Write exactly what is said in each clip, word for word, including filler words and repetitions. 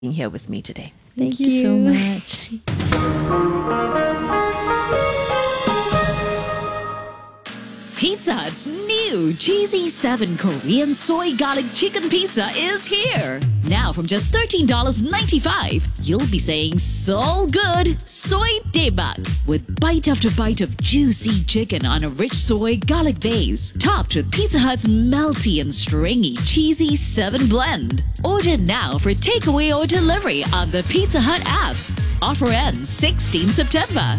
being here with me today. Thank, Thank you. you so much. Pizza Hut's new Cheesy seven Korean Soy Garlic Chicken Pizza is here. Now from just thirteen dollars and ninety-five cents, you'll be saying so good, soy daebak, with bite after bite of juicy chicken on a rich soy garlic base, topped with Pizza Hut's melty and stringy Cheesy seven blend. Order now for takeaway or delivery on the Pizza Hut app. Offer ends sixteenth September.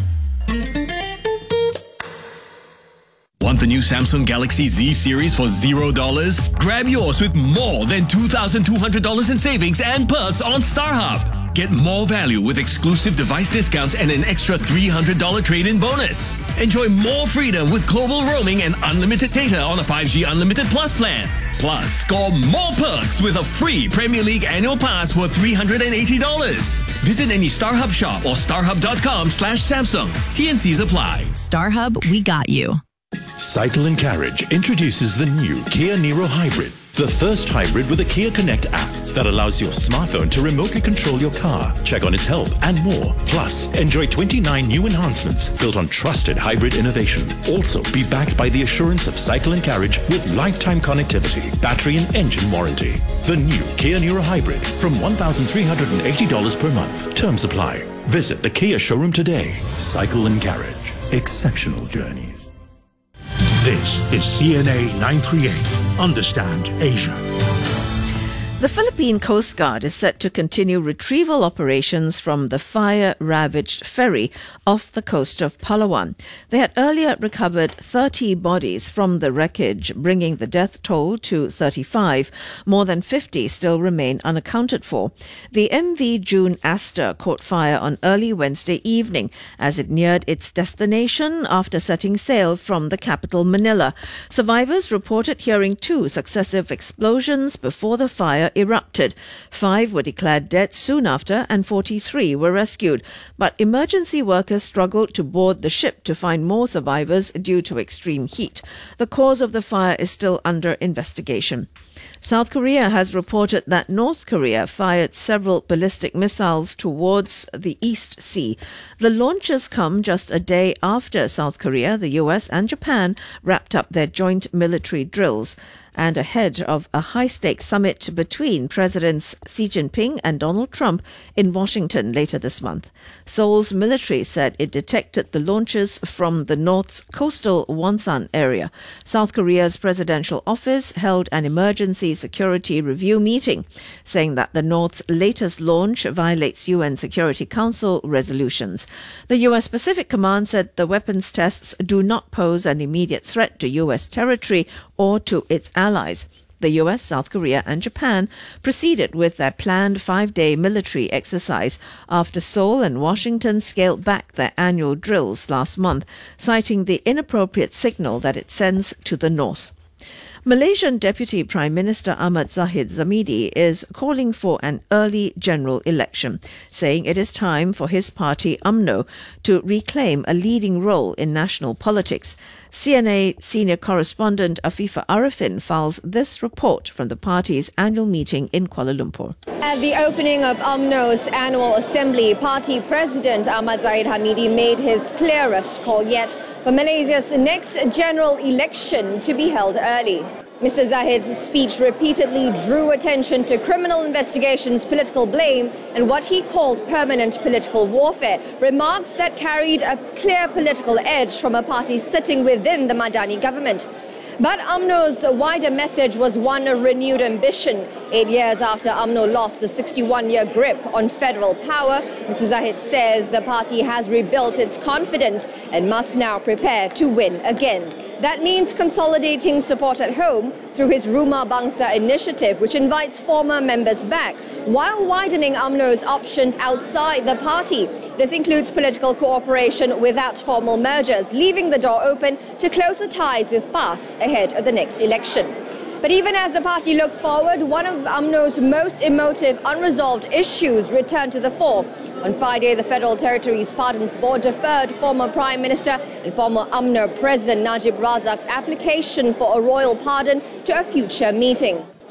Want the new Samsung Galaxy Z series for zero dollars? Grab yours with more than two thousand two hundred dollars in savings and perks on StarHub. Get more value with exclusive device discounts and an extra three hundred dollars trade-in bonus. Enjoy more freedom with global roaming and unlimited data on a five G Unlimited Plus plan. Plus, score more perks with a free Premier League annual pass worth three hundred eighty dollars. Visit any StarHub shop or starhub.com slash Samsung. T N Cs apply. StarHub, we got you. Cycle and Carriage introduces the new Kia Niro Hybrid, the first hybrid with a Kia Connect app that allows your smartphone to remotely control your car, check on its health, and more. Plus, enjoy twenty-nine new enhancements built on trusted hybrid innovation. Also, be backed by the assurance of Cycle and Carriage with lifetime connectivity, battery and engine warranty. The new Kia Niro Hybrid from one thousand three hundred eighty dollars per month. Terms apply. Visit the Kia showroom today. Cycle and Carriage. Exceptional journeys. This is C N A nine thirty-eight. Understand Asia. The Philippine Coast Guard is set to continue retrieval operations from the fire-ravaged ferry off the coast of Palawan. They had earlier recovered thirty bodies from the wreckage, bringing the death toll to thirty-five. More than fifty still remain unaccounted for. The M V June Aster caught fire on early Wednesday evening as it neared its destination after setting sail from the capital Manila. Survivors reported hearing two successive explosions before the fire erupted. Five were declared dead soon after and forty-three were rescued. But emergency workers struggled to board the ship to find more survivors due to extreme heat. The cause of the fire is still under investigation. South Korea has reported that North Korea fired several ballistic missiles towards the East Sea. The launches come just a day after South Korea, the U S and Japan wrapped up their joint military drills, and ahead of a high-stakes summit between Presidents Xi Jinping and Donald Trump in Washington later this month. Seoul's military said it detected the launches from the North's coastal Wonsan area. South Korea's presidential office held an emergency security review meeting, saying that the North's latest launch violates U N Security Council resolutions. The U S Pacific Command said the weapons tests do not pose an immediate threat to U S territory or to its allies. The U S, South Korea and Japan proceeded with their planned five-day military exercise after Seoul and Washington scaled back their annual drills last month, citing the inappropriate signal that it sends to the north. Malaysian Deputy Prime Minister Ahmad Zahid Zamidi is calling for an early general election, saying it is time for his party U M N O to reclaim a leading role in national politics. C N A senior correspondent Afifa Arifin files this report from the party's annual meeting in Kuala Lumpur. At the opening of U M N O's annual assembly, party president Ahmad Zahid Hamidi made his clearest call yet for Malaysia's next general election to be held early. Mister Zahid's speech repeatedly drew attention to criminal investigations, political blame, and what he called permanent political warfare, remarks that carried a clear political edge from a party sitting within the Madani government. But U M N O's wider message was one of renewed ambition. Eight years after U M N O lost a sixty-one-year grip on federal power, Mister Zahid says the party has rebuilt its confidence and must now prepare to win again. That means consolidating support at home through his Rumah Bangsa initiative, which invites former members back, while widening U M N O's options outside the party. This includes political cooperation without formal mergers, leaving the door open to closer ties with P A S ahead of the next election. But even as the party looks forward, one of U M N O's most emotive unresolved issues returned to the fore. On Friday, the Federal Territories Pardons Board deferred former Prime Minister and former U M N O President Najib Razak's application for a royal pardon to a future meeting.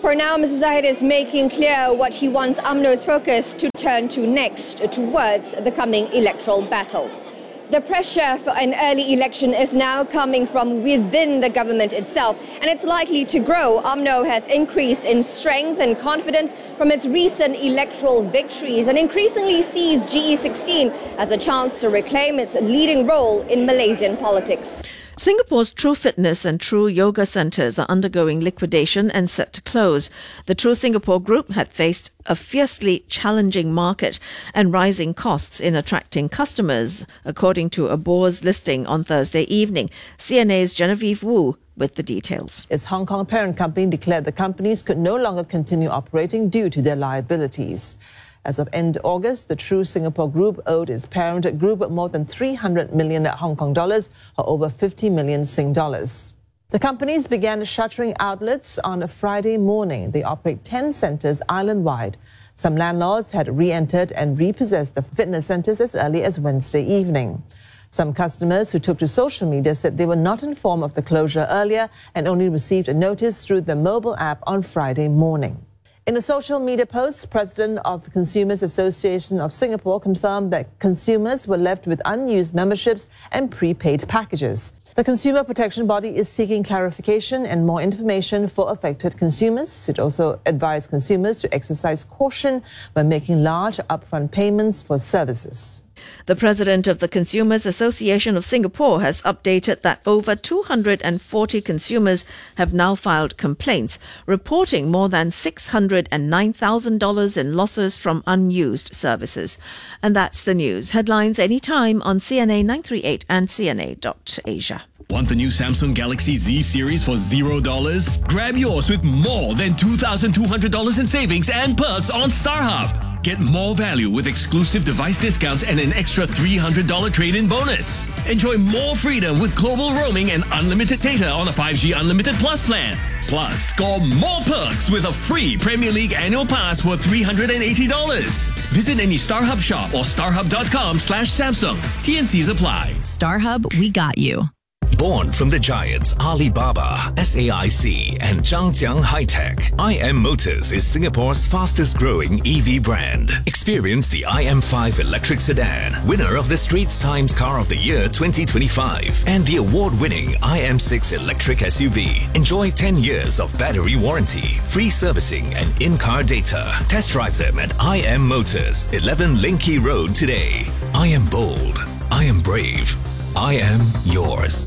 For now, Mister Zahid is making clear what he wants UMNO's focus to turn to next, towards the coming electoral battle. The pressure for an early election is now coming from within the government itself, and it's likely to grow. UMNO has increased in strength and confidence from its recent electoral victories and increasingly sees G E sixteen as a chance to reclaim its leading role in Malaysian politics. Singapore's True Fitness and True Yoga centres are undergoing liquidation and set to close. The True Singapore Group had faced a fiercely challenging market and rising costs in attracting customers, according to a Bourse listing on Thursday evening. C N A's Genevieve Wu with the details. Its Hong Kong parent company declared the companies could no longer continue operating due to their liabilities. As of end August, the True Singapore Group owed its parent group more than three hundred million Hong Kong dollars, or over fifty million Sing dollars. The companies began shuttering outlets on a Friday morning. They operate ten centres island-wide. Some landlords had re-entered and repossessed the fitness centres as early as Wednesday evening. Some customers who took to social media said they were not informed of the closure earlier and only received a notice through the mobile app on Friday morning. In a social media post, President of the Consumers Association of Singapore confirmed that consumers were left with unused memberships and prepaid packages. The consumer protection body is seeking clarification and more information for affected consumers. It also advised consumers to exercise caution when making large upfront payments for services. The president of the Consumers Association of Singapore has updated that over two hundred forty consumers have now filed complaints, reporting more than six hundred nine thousand dollars in losses from unused services. And that's the news. Headlines anytime on C N A nine three eight and C N A dot Asia. Want the new Samsung Galaxy Z series for zero dollars? Grab yours with more than two thousand two hundred dollars in savings and perks on StarHub. Get more value with exclusive device discounts and an extra three hundred dollars trade-in bonus. Enjoy more freedom with global roaming and unlimited data on a five G Unlimited Plus plan. Plus, score more perks with a free Premier League annual pass worth three hundred eighty dollars. Visit any StarHub shop or starhub.com slash Samsung. T and Cs apply. StarHub, we got you. Born from the giants Alibaba, S A I C and Zhangjiang High-Tech, I M Motors is Singapore's fastest growing E V brand. Experience the I M five electric sedan, winner of the Straits Times Car of the Year twenty twenty-five, and the award-winning I M six electric S U V. Enjoy ten years of battery warranty, free servicing and in-car data. Test drive them at I M Motors, eleven Linky Road today. I am bold. I am brave. I am yours.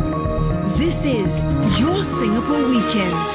This is your Singapore Weekend.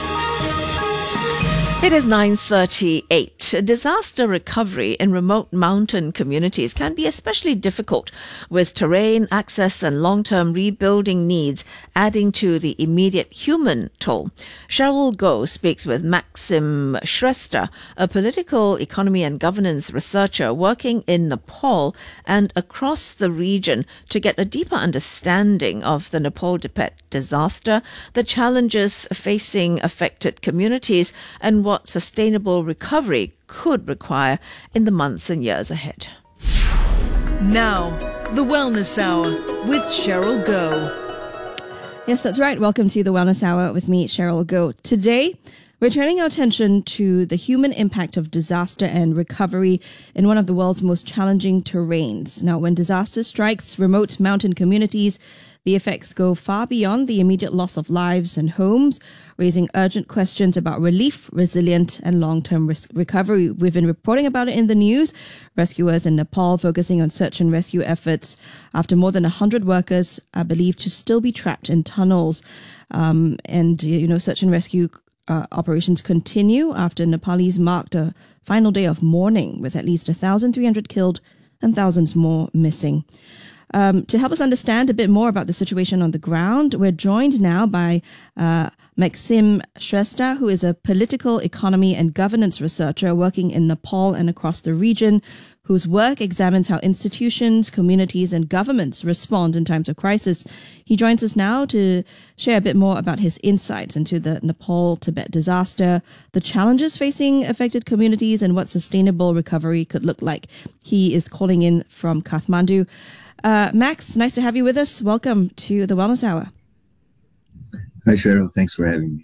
It is nine thirty-eight. Disaster recovery in remote mountain communities can be especially difficult, with terrain, access and long-term rebuilding needs adding to the immediate human toll. Cheryl Goh speaks with Maxim Shrestha, a political economy and governance researcher working in Nepal and across the region, to get a deeper understanding of the Nepal Tibet disaster, the challenges facing affected communities, and what sustainable recovery could require in the months and years ahead. Now, the Wellness Hour with Cheryl Goh. Yes, that's right. Welcome to the Wellness Hour with me, Cheryl Goh. Today, we're turning our attention to the human impact of disaster and recovery in one of the world's most challenging terrains. Now, when disaster strikes remote mountain communities, the effects go far beyond the immediate loss of lives and homes, raising urgent questions about relief, resilient and long-term risk recovery. We've been reporting about it in the news. Rescuers in Nepal focusing on search and rescue efforts after more than one hundred workers are believed to still be trapped in tunnels. Um, and, you know, search and rescue uh, operations continue after Nepalese marked a final day of mourning with at least one thousand three hundred killed and thousands more missing. Um, to help us understand a bit more about the situation on the ground, we're joined now by uh, Maxim Shrestha, who is a political economy and governance researcher working in Nepal and across the region, whose work examines how institutions, communities, and governments respond in times of crisis. He joins us now to share a bit more about his insights into the Nepal-Tibet disaster, the challenges facing affected communities, and what sustainable recovery could look like. He is calling in from Kathmandu. Uh, Max, nice to have you with us. Welcome to the Wellness Hour. Hi, Cheryl. Thanks for having me.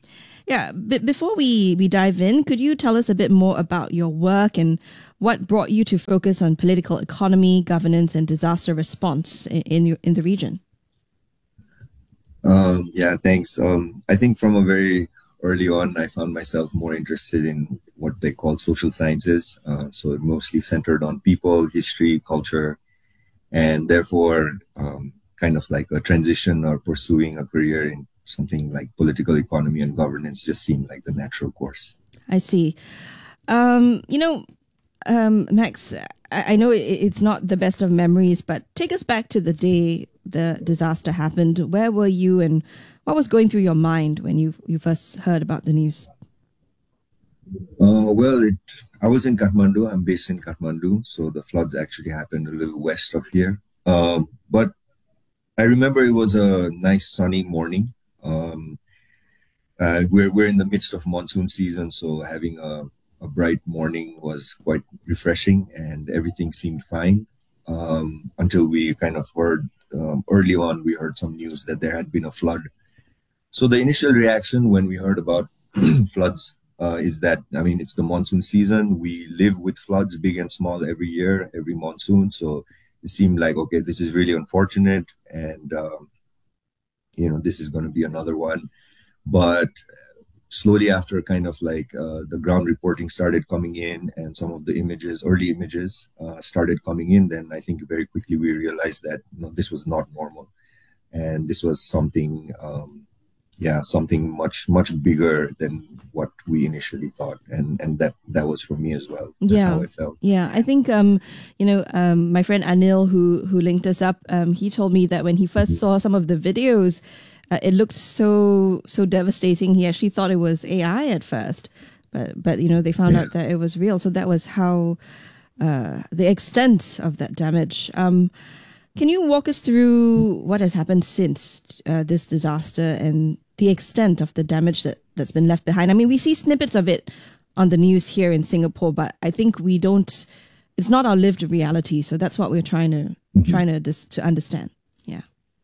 Yeah, b- before we, we dive in, could you tell us a bit more about your work and what brought you to focus on political economy, governance, and disaster response in in, your, in the region? Um, yeah, thanks. Um, I think from a very early on, I found myself more interested in what they call social sciences. Uh, so mostly centered on people, history, culture, and therefore um, kind of like a transition or pursuing a career in something like political economy and governance just seemed like the natural course. I see. Um, you know, um, Max, I, I know it, it's not the best of memories, but take us back to the day the disaster happened. Where were you and what was going through your mind when you, you first heard about the news? Uh, well, it, I was in Kathmandu. I'm based in Kathmandu. So the floods actually happened a little west of here. Um, but I remember it was a nice sunny morning. Um, uh, we're, we're in the midst of monsoon season. So having a, a bright morning was quite refreshing and everything seemed fine. Um, until we kind of heard, um, early on, we heard some news that there had been a flood. So the initial reaction when we heard about floods uh, is that, I mean, it's the monsoon season. We live with floods, big and small, every year, every monsoon. So it seemed like, okay, this is really unfortunate. And, um, you know, this is going to be another one. But slowly after kind of like uh, the ground reporting started coming in and some of the images, early images uh, started coming in, then I think very quickly we realized that, you know, this was not normal. And this was something, um, yeah, something much, much bigger than what we initially thought. And and that, that was for me as well. That's yeah. how I felt. Yeah, I think, um, you know, um, my friend Anil, who, who linked us up, um, he told me that when he first mm-hmm. saw some of the videos, uh, it looked so, so devastating. He actually thought it was A I at first, but, but you know, they found yeah. out that it was real. So that was how, uh, the extent of that damage. Um, Can you walk us through what has happened since uh, this disaster and the extent of the damage that, that's been left behind? I mean, we see snippets of it on the news here in Singapore, but I think we don't, it's not our lived reality. So that's what we're trying to, mm-hmm. trying to, dis, to understand. Yeah.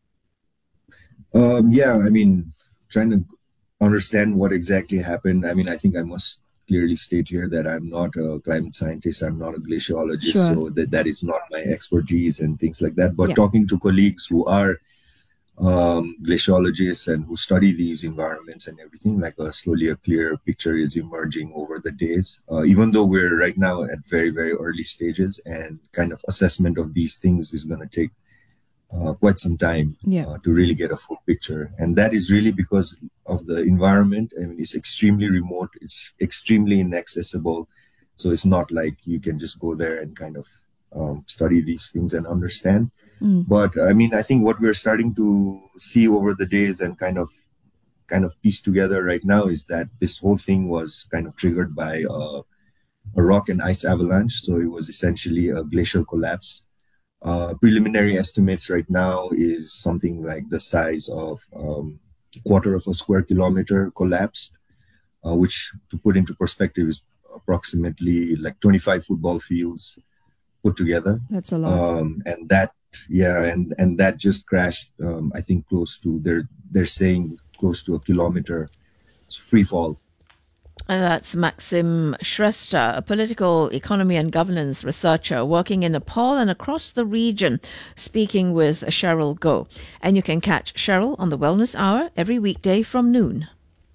Um, yeah, I mean, trying to understand what exactly happened. I mean, I think I must clearly state here that I'm not a climate scientist, I'm not a glaciologist, sure. so that, that is not my expertise and things like that. But yeah. talking to colleagues who are um, glaciologists and who study these environments and everything, like a slowly a clear picture is emerging over the days, uh, even though we're right now at very, very early stages and kind of assessment of these things is going to take Uh, quite some time yeah. uh, to really get a full picture. And that is really because of the environment. I mean, it's extremely remote. It's extremely inaccessible. So it's not like you can just go there and kind of um, study these things and understand. Mm. But I mean, I think what we're starting to see over the days and kind of kind of piece together right now is that this whole thing was kind of triggered by uh, a rock and ice avalanche. So it was essentially a glacial collapse. Uh, preliminary estimates right now is something like the size of um, a quarter of a square kilometer collapsed, uh, which to put into perspective is approximately like twenty-five football fields put together. That's a lot. Um, and that, yeah, and, and that just crashed, um, I think close to, they're, they're saying close to a kilometer. It's free fall. And that's Maxim Shrestha, a political economy and governance researcher working in Nepal and across the region, speaking with Cheryl Goh. And you can catch Cheryl on the Wellness Hour every weekday from noon.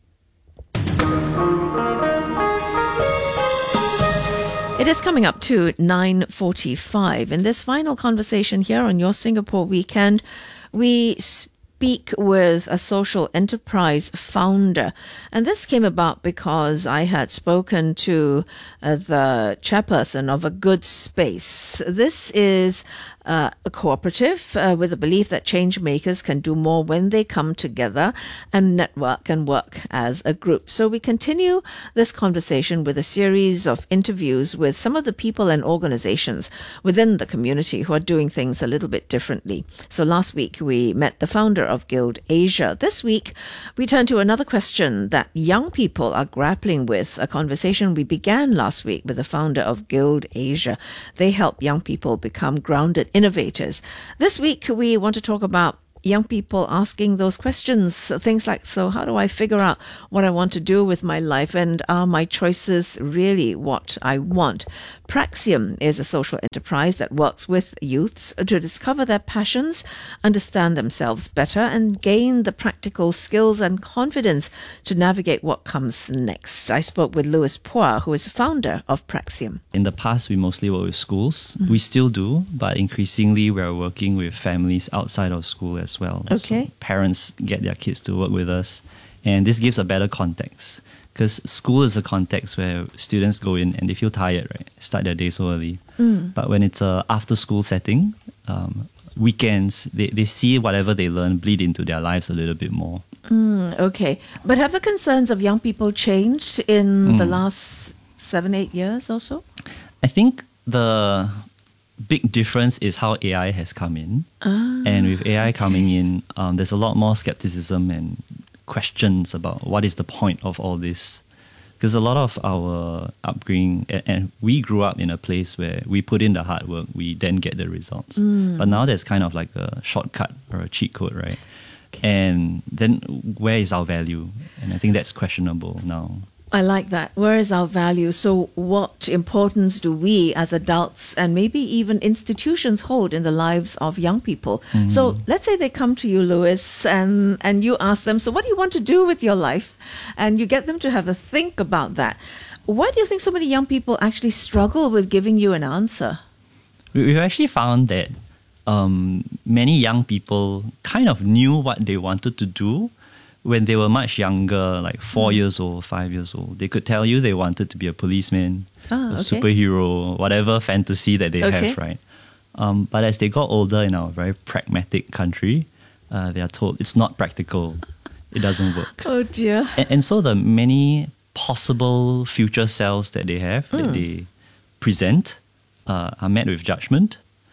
It is coming up to nine forty-five. In this final conversation here on Your Singapore Weekend, we speak with a social enterprise founder. And this came about because I had spoken to uh, the chairperson of A Good Space. This is uh, a cooperative uh, with a belief that change makers can do more when they come together and network and work as a group. So we continue this conversation with a series of interviews with some of the people and organizations within the community who are doing things a little bit differently. So last week we met the founder of Guild Asia. This week we turn to another question that young people are grappling with, a conversation we began last week with the founder of Guild Asia. They help young people become grounded innovators. This week we want to talk about young people asking those questions, things like, so how do I figure out what I want to do with my life, and are my choices really what I want? Praxium is a social enterprise that works with youths to discover their passions, understand themselves better, and gain the practical skills and confidence to navigate what comes next. I spoke with Louis Phua, who is founder of Praxium. In the past, we mostly work with schools. Mm-hmm. We still do, but increasingly we're working with families outside of school as well. Okay. So parents get their kids to work with us, and this gives a better context. Because school is a context where students go in and they feel tired, right? Start their day so early. Mm. But when it's a after-school setting, um, weekends, they, they see whatever they learn bleed into their lives a little bit more. Mm, okay. But have the concerns of young people changed in mm. the last seven, eight years or so? I think the big difference is how A I has come in. Ah, and with A I okay. coming in, um, there's a lot more skepticism and questions about what is the point of all this. Because a lot of our upbringing, and, and we grew up in a place where we put in the hard work, we then get the results. Mm. But now there's kind of like a shortcut or a cheat code, right? Okay. And then where is our value? And I think that's questionable now. I like that. Where is our value? So what importance do we as adults and maybe even institutions hold in the lives of young people? Mm. So let's say they come to you, Louis, and, and you ask them, so what do you want to do with your life? And you get them to have a think about that. Why do you think so many young people actually struggle with giving you an answer? We've actually found that um, many young people kind of knew what they wanted to do when they were much younger, like four mm. years old, five years old. They could tell you they wanted to be a policeman, ah, a okay. superhero, whatever fantasy that they okay. have, right? Um, but as they got older in our very pragmatic country, uh, they are told it's not practical. It doesn't work. Oh dear. And, and so the many possible future selves that they have, mm. that they present, uh, are met with judgment.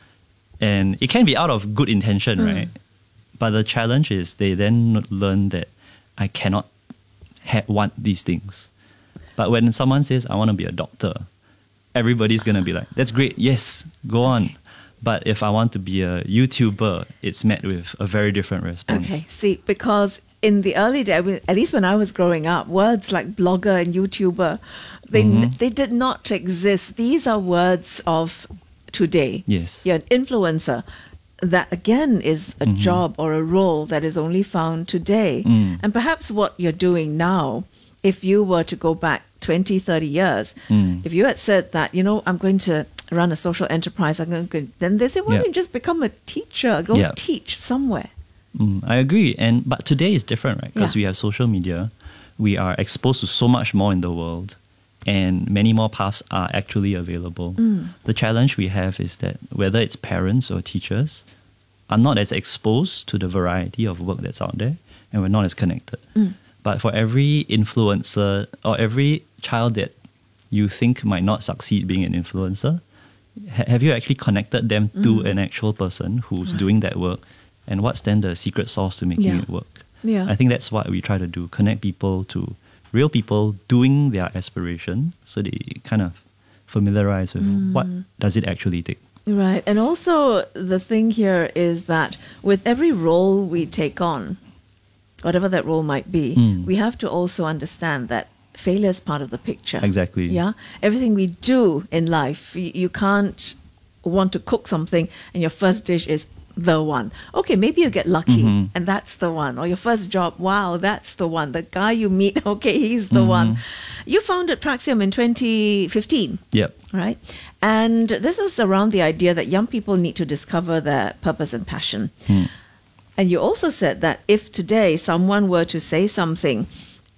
And it can be out of good intention, mm. right? But the challenge is they then learn that I cannot ha- want these things. But when someone says, I want to be a doctor, everybody's going to be like, that's great, yes, go on. Okay. But if I want to be a YouTuber, it's met with a very different response. Okay, see, because in the early days, at least when I was growing up, words like blogger and YouTuber, they mm-hmm. they did not exist. These are words of today. Yes. You're an influencer. That again is a mm-hmm. job or a role that is only found today. Mm. And perhaps what you're doing now, if you were to go back twenty, thirty years, mm. if you had said that, you know, I'm going to run a social enterprise, I'm going to, then they say, why yep. don't you just become a teacher, go yep. teach somewhere. Mm, I agree. And but today is different, right? Because yeah. we have social media, we are exposed to so much more in the world, and many more paths are actually available. Mm. The challenge we have is that whether it's parents or teachers are not as exposed to the variety of work that's out there, and we're not as connected. Mm. But for every influencer or every child that you think might not succeed being an influencer, ha- have you actually connected them mm. to an actual person who's right. doing that work? And what's then the secret sauce to making yeah. it work? Yeah. I think that's what we try to do, connect people to real people doing their aspiration, so they kind of familiarize with mm. what does it actually take. Right. And also the thing here is that with every role we take on, whatever that role might be, mm. we have to also understand that failure is part of the picture. Exactly. Yeah. Everything we do in life, you, you can't want to cook something and your first dish is the one. Okay, maybe you get lucky mm-hmm. and that's the one. Or your first job, wow, that's the one. The guy you meet, okay, he's the mm-hmm. one. You founded Praxium in twenty fifteen. Yep. Right? And this was around the idea that young people need to discover their purpose and passion. Mm. And you also said that if today someone were to say something,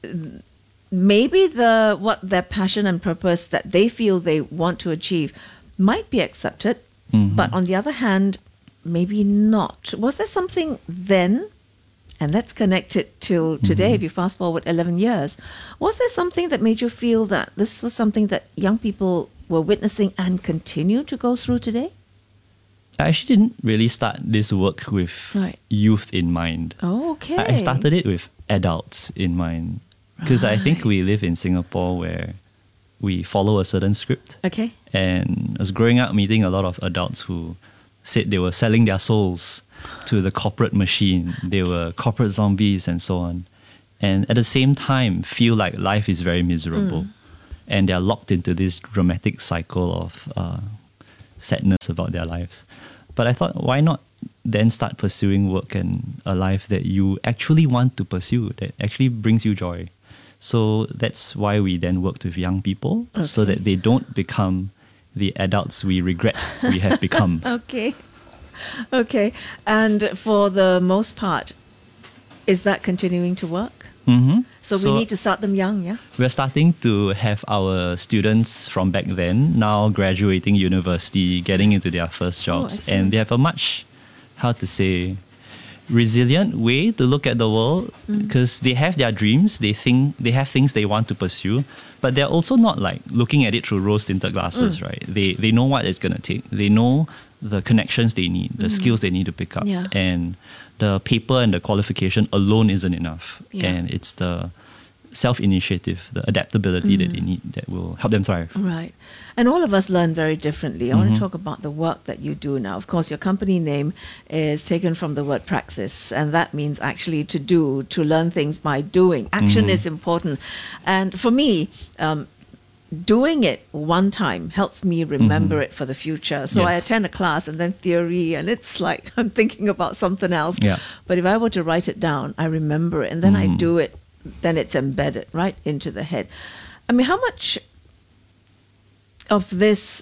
maybe the what their passion and purpose that they feel they want to achieve might be accepted, mm-hmm. but on the other hand, maybe not. Was there something then, and let's connect it till today, mm-hmm. if you fast forward eleven years, was there something that made you feel that this was something that young people were witnessing and continue to go through today? I actually didn't really start this work with right. youth in mind. Oh, okay. I started it with adults in mind. Because right. I think we live in Singapore where we follow a certain script. Okay. And I was growing up meeting a lot of adults who said they were selling their souls to the corporate machine. They were corporate zombies and so on. And at the same time, feel like life is very miserable. Mm. And they're locked into this dramatic cycle of uh, sadness about their lives. But I thought, why not then start pursuing work and a life that you actually want to pursue, that actually brings you joy? So that's why we then worked with young people, okay. so that they don't become the adults we regret we have become. Okay. Okay. And for the most part, is that continuing to work? Mm-hmm. So, so we need to start them young, yeah? We're starting to have our students from back then now graduating university, getting into their first jobs. Oh, and they have a much, how to say, resilient way to look at the world, because mm. they have their dreams, they think they have things they want to pursue, but they're also not like looking at it through rose-tinted glasses, mm. right? They they know what it's going to take. They know the connections they need, the mm. skills they need to pick up. Yeah. And the paper and the qualification alone isn't enough. Yeah. And it's the self-initiative, the adaptability mm. that they need that will help them thrive. Right. And all of us learn very differently. I mm-hmm. want to talk about the work that you do now. Of course, your company name is taken from the word praxis, and that means actually to do, to learn things by doing. Action mm-hmm. is important. And for me, um, doing it one time helps me remember mm-hmm. it for the future. So yes. I attend a class and then theory, and it's like I'm thinking about something else. Yeah. But if I were to write it down, I remember it, and then mm-hmm. I do it, then it's embedded right into the head. I mean, how much of this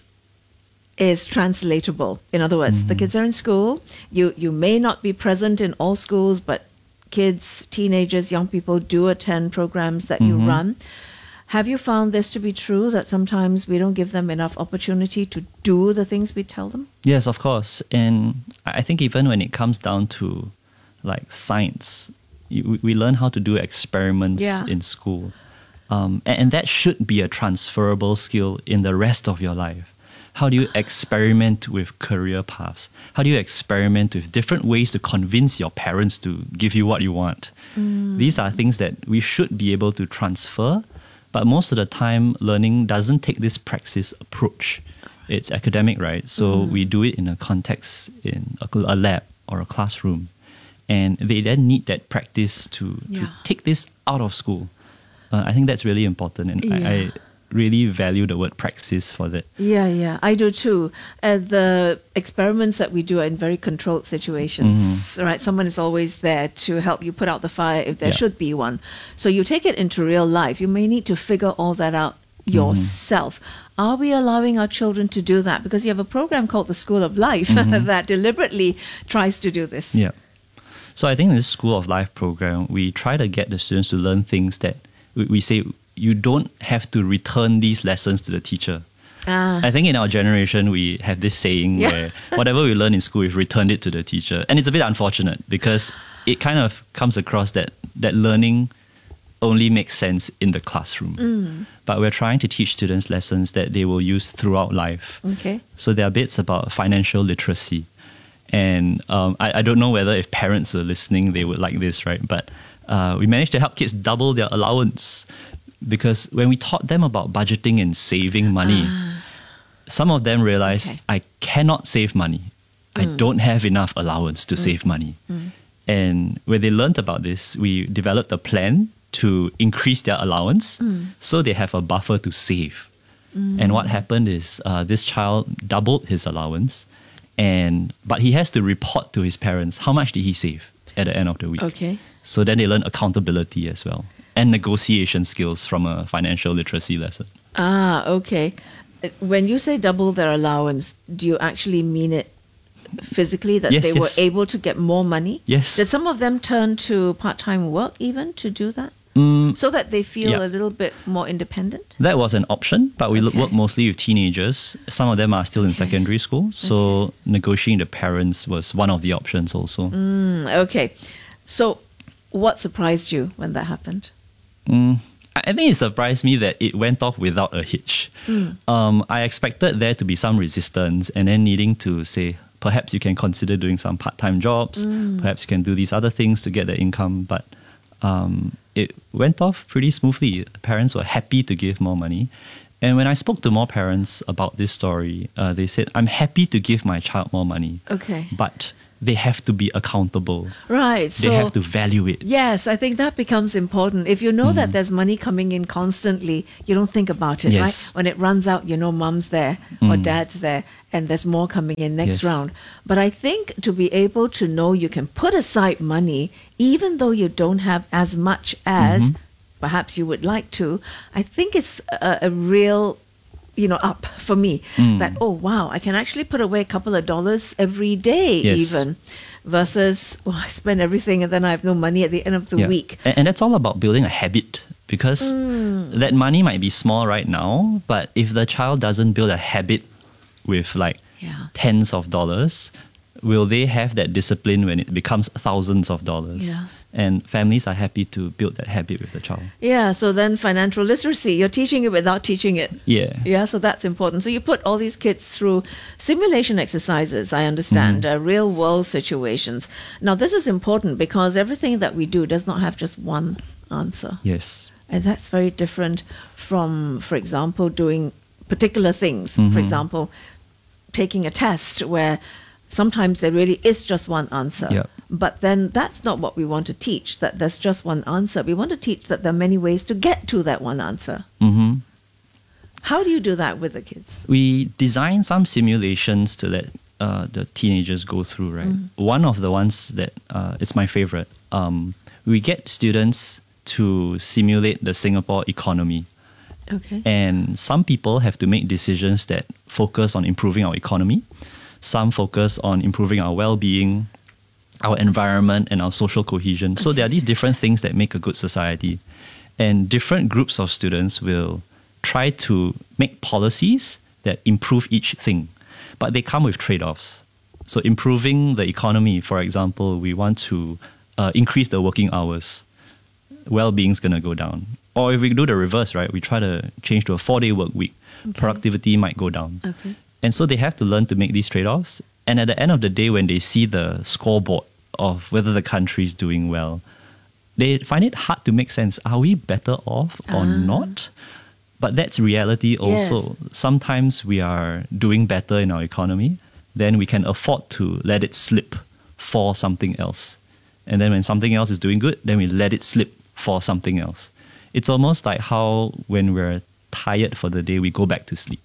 is translatable? In other words, mm-hmm. the kids are in school. You you may not be present in all schools, but kids, teenagers, young people do attend programs that mm-hmm. you run. Have you found this to be true, that sometimes we don't give them enough opportunity to do the things we tell them? Yes, of course. And I think even when it comes down to like science, you, we learn how to do experiments yeah. in school. Um, and, and that should be a transferable skill in the rest of your life. How do you experiment with career paths? How do you experiment with different ways to convince your parents to give you what you want? Mm. These are things that we should be able to transfer, but most of the time, learning doesn't take this praxis approach. It's academic, right? So mm. we do it in a context, in a, a lab or a classroom. And they then need that practice to, yeah. to take this out of school. Uh, I think that's really important, and yeah. I, I really value the word praxis for that. Yeah, yeah, I do too. Uh, the experiments that we do are in very controlled situations, mm-hmm. right? Someone is always there to help you put out the fire if there yeah. should be one. So you take it into real life. You may need to figure all that out yourself. Mm-hmm. Are we allowing our children to do that? Because you have a program called the School of Life mm-hmm. that deliberately tries to do this. Yeah. So I think in this School of Life program, we try to get the students to learn things that we, we say you don't have to return these lessons to the teacher. Ah. I think in our generation, we have this saying yeah. where whatever we learn in school, we've returned it to the teacher. And it's a bit unfortunate because it kind of comes across that, that learning only makes sense in the classroom. Mm. But we're trying to teach students lessons that they will use throughout life. Okay. So there are bits about financial literacy. And um, I, I don't know whether if parents are listening, they would like this, right? But uh, we managed to help kids double their allowance, because when we taught them about budgeting and saving money, ah. some of them realized, okay. I cannot save money. Mm. I don't have enough allowance to mm. save money. Mm. And when they learned about this, we developed a plan to increase their allowance mm. so they have a buffer to save. Mm. And what happened is uh, this child doubled his allowance, and but he has to report to his parents how much did he save at the end of the week. Okay. So then they learn accountability as well, and negotiation skills from a financial literacy lesson. Ah, okay. When you say double their allowance, do you actually mean it physically, that yes, they yes. were able to get more money? Yes. Did some of them turn to part-time work even to do that? Mm, so that they feel yeah. a little bit more independent? That was an option, but we okay. work mostly with teenagers. Some of them are still in okay. secondary school, so okay. negotiating the parents was one of the options also. Mm, okay. So what surprised you when that happened? Mm, I think it surprised me that it went off without a hitch. Mm. Um, I expected there to be some resistance and then needing to say, perhaps you can consider doing some part-time jobs, mm. perhaps you can do these other things to get the income, but um, it went off pretty smoothly. Parents were happy to give more money. And when I spoke to more parents about this story, uh, they said, I'm happy to give my child more money. Okay. But they have to be accountable. Right. They So have to value it. yes, I think that becomes important. If you know that there's money coming in constantly, you don't think about it, Yes. right? When it runs out, you know mom's there or Mm. dad's there and there's more coming in next Yes. round. But I think to be able to know you can put aside money, even though you don't have as much as Mhm. perhaps you would like to, I think it's a, a real you know, up for me Mm. that, oh, wow, I can actually put away a couple of dollars every day, Yes. even, versus, well, I spend everything and then I have no money at the end of the Yeah. week. And, and that's all about building a habit, because Mm. that money might be small right now, but if the child doesn't build a habit with like Yeah. tens of dollars, will they have that discipline when it becomes thousands of dollars? Yeah. And families are happy to build that habit with the child. Yeah, so then financial literacy, you're teaching it without teaching it. Yeah. Yeah, so that's important. So you put all these kids through simulation exercises, I understand, Mm-hmm. uh, real world situations. Now, this is important because everything that we do does not have just one answer. Yes. And that's very different from, for example, doing particular things. For Mhm. example, taking a test where sometimes there really is just one answer. Yeah. But then that's not what we want to teach, that there's just one answer. We want to teach that there are many ways to get to that one answer. Mm-hmm. How do you do that with the kids? We design some simulations to let uh, the teenagers go through, right? Mhm. One of the ones that uh, it's my favorite. Um, we get students to simulate the Singapore economy. Okay. And some people have to make decisions that focus on improving our economy. Some focus on improving our well-being, our environment, and our social cohesion. So there are these different things that make a good society. And different groups of students will try to make policies that improve each thing. But they come with trade-offs. So improving the economy, for example, we want to uh, increase the working hours. Well-being is going to go down. Or if we do the reverse, right, we try to change to a four-day work week. Okay. Productivity might go down. Okay. And so they have to learn to make these trade-offs. And at the end of the day, when they see the scoreboard of whether the country is doing well, they find it hard to make sense. Are we better off or Ah. not? But that's reality also. Sometimes we are doing better in our economy, then we can afford to let it slip for something else. And then when something else is doing good, then we let it slip for something else. It's almost like how when we're tired for the day, we go back to sleep.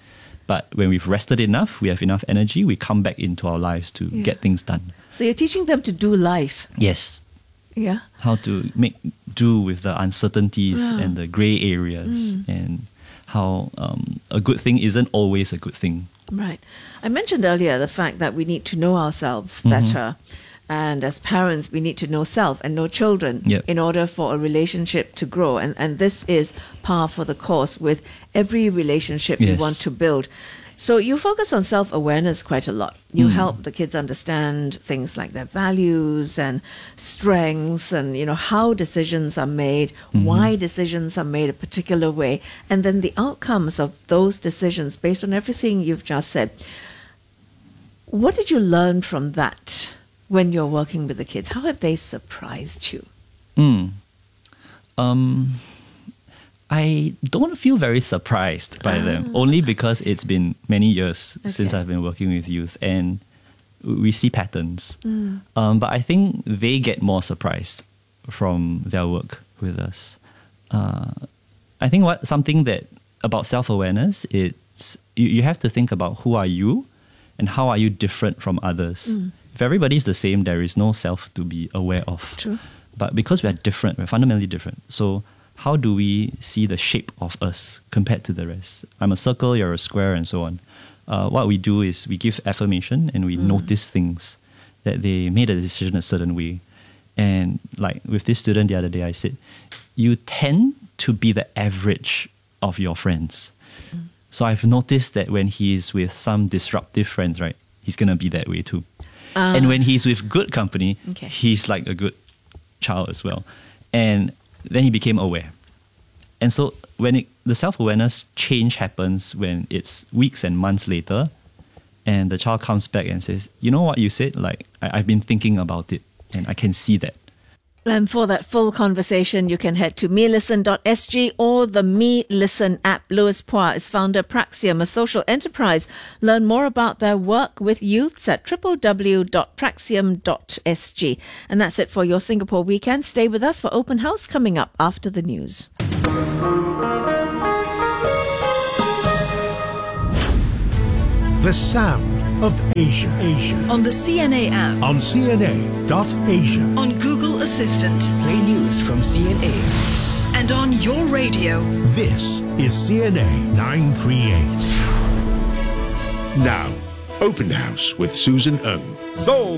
But when we've rested enough, we have enough energy, we come back into our lives to Yeah. get things done. So you're teaching them to do life. Yes. Yeah. How to make do with the uncertainties Yeah. and the grey areas, Mm. and how um, a good thing isn't always a good thing. Right. I mentioned earlier the fact that we need to know ourselves Mhm. better. And as parents, we need to know self and know children Yep. in order for a relationship to grow. And, and this is par for the course with every relationship we Yes. want to build. So you focus on self-awareness quite a lot. You Mm. help the kids understand things like their values and strengths and, you know, how decisions are made, Mhm. why decisions are made a particular way, and then the outcomes of those decisions based on everything you've just said. What did you learn from that when you're working with the kids? How have they surprised you? Mm. Um, I don't feel very surprised by them, Ah. only because it's been many years since Okay. I've been working with youth, and we see patterns. Mm. Um, but I think they get more surprised from their work with us. Uh, I think what something that about self-awareness, it's you, you have to think about who are you and how are you different from others. Mm. If everybody's the same, there is no self to be aware of. True. But because we are different, we're fundamentally different. So how do we see the shape of us compared to the rest? I'm a circle, you're a square, and so on. Uh, what we do is we give affirmation and we Mm. notice things, that they made a decision a certain way. And like with this student the other day, I said, you tend to be the average of your friends. Mm. So I've noticed that when he's with some disruptive friends, right, he's going to be that way too. Ah. And when he's with good company, Okay. he's like a good child as well. And then he became aware. And so when it, the self-awareness change happens when it's weeks and months later, and the child comes back and says, you know what you said? Like, I, I've been thinking about it, and I can see that. And for that full conversation, you can head to me listen dot s g or the Me Listen app. Louis Pua is founder Praxium, a social enterprise. Learn more about their work with youths at w w w dot praxium dot s g. And that's it for your Singapore weekend. Stay with us for Open House coming up after the news. The sound of Asia. Asia. On the C N A app. On C N A dot Asia. On Google Assistant. Play news from C N A. And on your radio. This is C N A nine thirty-eight. Now, Open House with Susan Ng. Sold!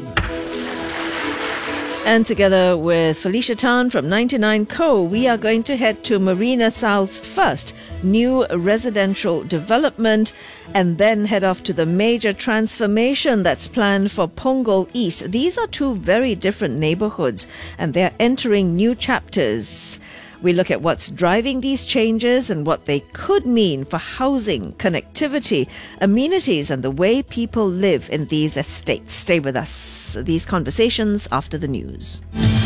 And together with Felicia Tan from ninety-nine Co, we are going to head to Marina South's first new residential development and then head off to the major transformation that's planned for Punggol East. These are two very different neighborhoods and they're entering new chapters. We look at what's driving these changes and what they could mean for housing, connectivity, amenities, and the way people live in these estates. Stay with us. These conversations after the news.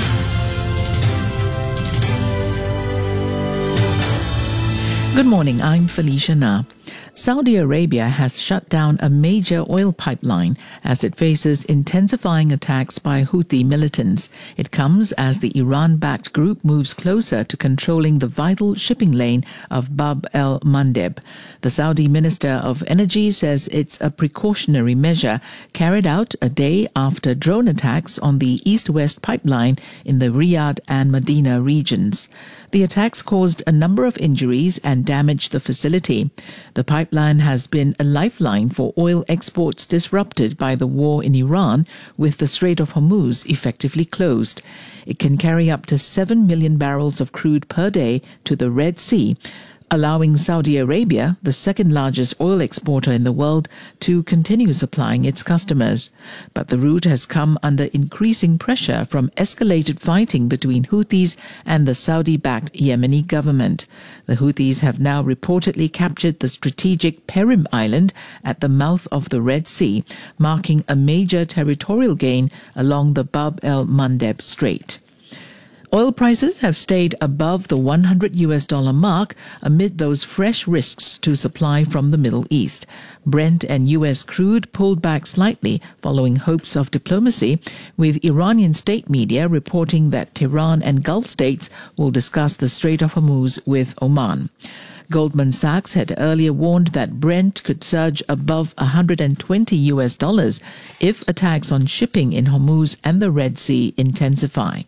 Good morning, I'm Felicia Na. Saudi Arabia has shut down a major oil pipeline as it faces intensifying attacks by Houthi militants. It comes as the Iran-backed group moves closer to controlling the vital shipping lane of Bab el-Mandeb. The Saudi Minister of Energy says it's a precautionary measure carried out a day after drone attacks on the east-west pipeline in the Riyadh and Medina regions. The attacks caused a number of injuries and damaged the facility. The pipeline has been a lifeline for oil exports disrupted by the war in Iran, with the Strait of Hormuz effectively closed. It can carry up to seven million barrels of crude per day to the Red Sea, allowing Saudi Arabia, the second largest oil exporter in the world, to continue supplying its customers. But the route has come under increasing pressure from escalated fighting between Houthis and the Saudi-backed Yemeni government. The Houthis have now reportedly captured the strategic Perim Island at the mouth of the Red Sea, marking a major territorial gain along the Bab el-Mandeb Strait. Oil prices have stayed above the one hundred U S dollar mark amid those fresh risks to supply from the Middle East. Brent and U S crude pulled back slightly following hopes of diplomacy, with Iranian state media reporting that Tehran and Gulf states will discuss the Strait of Hormuz with Oman. Goldman Sachs had earlier warned that Brent could surge above one hundred twenty U S dollars if attacks on shipping in Hormuz and the Red Sea intensify.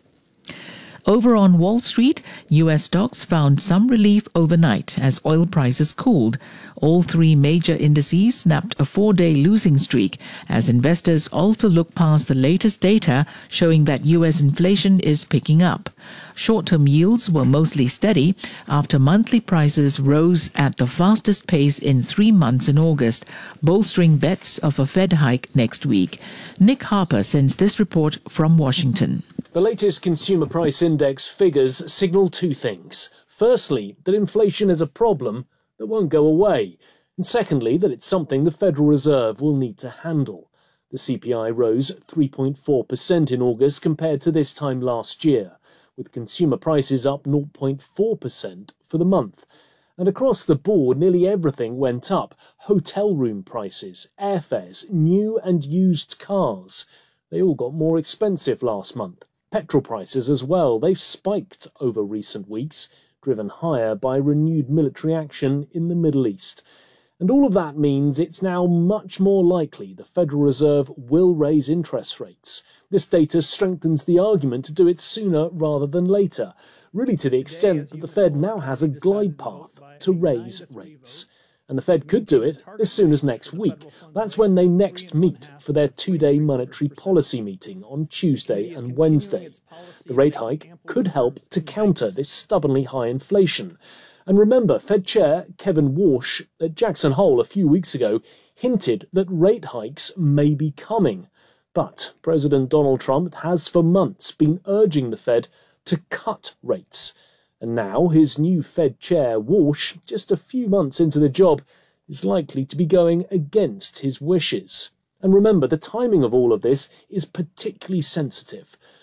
Over on Wall Street, U S stocks found some relief overnight as oil prices cooled. All three major indices snapped a four-day losing streak as investors also look past the latest data showing that U S inflation is picking up. Short-term yields were mostly steady after monthly prices rose at the fastest pace in three months in August, bolstering bets of a Fed hike next week. Nick Harper sends this report from Washington. The latest consumer price index figures signal two things. Firstly, that inflation is a problem that won't go away. And secondly, that it's something the Federal Reserve will need to handle. The C P I rose three point four percent in August compared to this time last year, with consumer prices up zero point four percent for the month. And across the board, nearly everything went up. Hotel room prices, airfares, new and used cars. They all got more expensive last month. Petrol prices as well, they've spiked over recent weeks, driven higher by renewed military action in the Middle East. And all of that means it's now much more likely the Federal Reserve will raise interest rates. This data strengthens the argument to do it sooner rather than later, really to the extent that the Fed now has a glide path to raise rates. And the Fed could do it as soon as next week. That's when they next meet for their two-day monetary policy meeting on Tuesday and Wednesday. The rate hike could help to counter this stubbornly high inflation. And remember, Fed Chair Kevin Warsh at Jackson Hole a few weeks ago hinted that rate hikes may be coming. But President Donald Trump has for months been urging the Fed to cut rates. And now his new Fed chair, Warsh, just a few months into the job, is likely to be going against his wishes. And remember, the timing of all of this is particularly sensitive.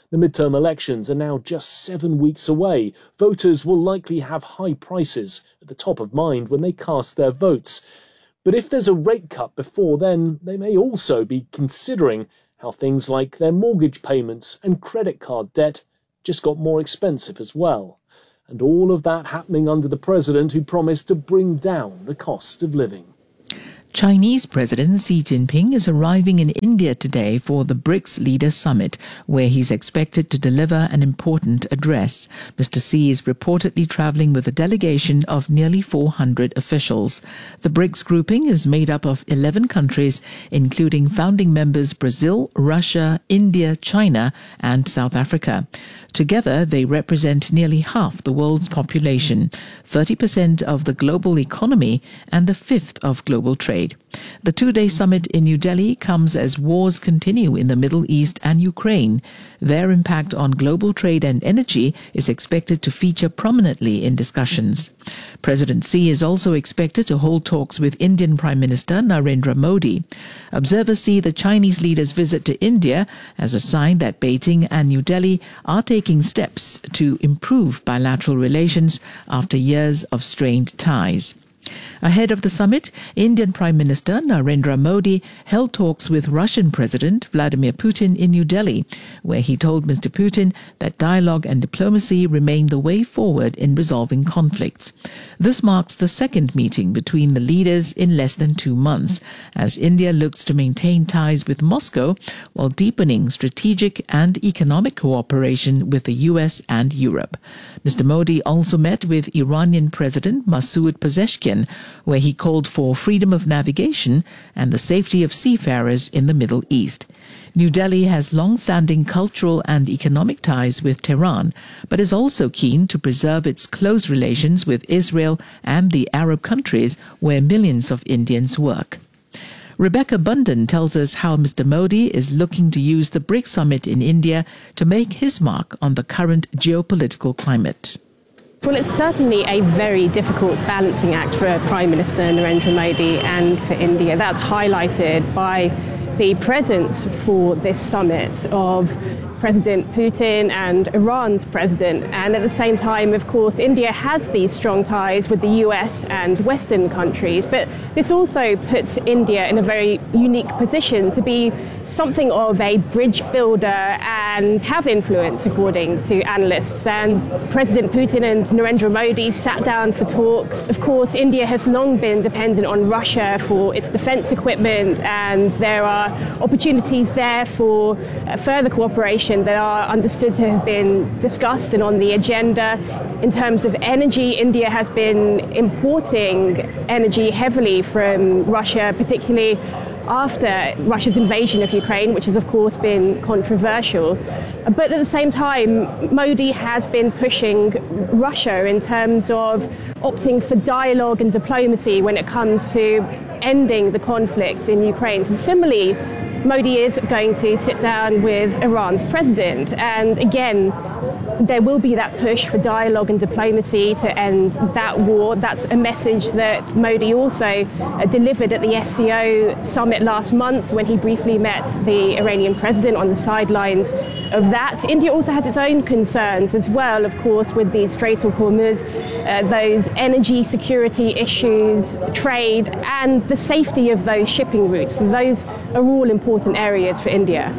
The midterm elections are now just seven weeks away. Voters will likely have high prices at the top of mind when they cast their votes. But if there's a rate cut before then, they may also be considering how things like their mortgage payments and credit card debt just got more expensive as well. And all of that happening under the president who promised to bring down the cost of living. Chinese President Xi Jinping is arriving in India today for the BRICS Leaders Summit, where he's expected to deliver an important address. Mister Xi is reportedly travelling with a delegation of nearly four hundred officials. The BRICS grouping is made up of eleven countries, including founding members Brazil, Russia, India, China and South Africa. Together, they represent nearly half the world's population, thirty percent of the global economy and a fifth of global trade. The two-day summit in New Delhi comes as wars continue in the Middle East and Ukraine. Their impact on global trade and energy is expected to feature prominently in discussions. President Xi is also expected to hold talks with Indian Prime Minister Narendra Modi. Observers see the Chinese leader's visit to India as a sign that Beijing and New Delhi are taking steps to improve bilateral relations after years of strained ties. Ahead of the summit, Indian Prime Minister Narendra Modi held talks with Russian President Vladimir Putin in New Delhi, where he told Mister Putin that dialogue and diplomacy remain the way forward in resolving conflicts. This marks the second meeting between the leaders in less than two months, as India looks to maintain ties with Moscow while deepening strategic and economic cooperation with the U S and Europe. Mister Modi also met with Iranian President Masoud Pezeshkian, where he called for freedom of navigation and the safety of seafarers in the Middle East. New Delhi has long-standing cultural and economic ties with Tehran, but is also keen to preserve its close relations with Israel and the Arab countries where millions of Indians work. Rebecca Bundan tells us how Mister Modi is looking to use the BRICS summit in India to make his mark on the current geopolitical climate. Well, it's certainly a very difficult balancing act for Prime Minister Narendra Modi and for India. That's highlighted by the presence for this summit of President Putin and Iran's president. And at the same time, of course, India has these strong ties with the U S and Western countries. But this also puts India in a very unique position to be something of a bridge builder and have influence, according to analysts. And President Putin and Narendra Modi sat down for talks. Of course, India has long been dependent on Russia for its defense equipment, and there are opportunities there for uh, further cooperation that are understood to have been discussed and on the agenda. In terms of energy, India has been importing energy heavily from Russia, particularly after Russia's invasion of Ukraine, which has of course been controversial. But at the same time, Modi has been pushing Russia in terms of opting for dialogue and diplomacy when it comes to ending the conflict in Ukraine. So similarly, Modi is going to sit down with Iran's president, and again, there will be that push for dialogue and diplomacy to end that war. That's a message that Modi also uh, delivered at the S C O summit last month when he briefly met the Iranian president on the sidelines of that. India also has its own concerns as well, of course, with the Strait of Hormuz, uh, those energy security issues, trade, and the safety of those shipping routes. Those are all important areas for India.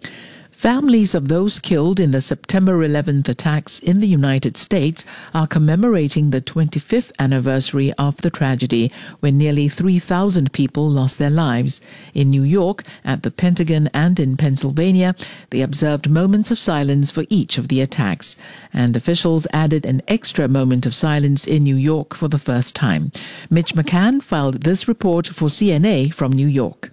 Families of those killed in the September eleventh attacks in the United States are commemorating the twenty-fifth anniversary of the tragedy, when nearly three thousand people lost their lives. In New York, at the Pentagon, and in Pennsylvania, they observed moments of silence for each of the attacks. And officials added an extra moment of silence in New York for the first time. Mitch McCann filed this report for C N A from New York.